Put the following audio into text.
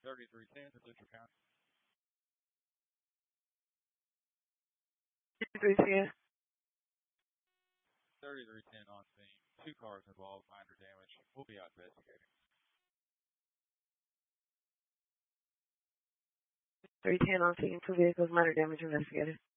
3310 to Central County. 310. 3310 on scene. 2 cars involved, minor damage. We'll be out investigating. 310 on scene, 2 vehicles, minor damage investigated.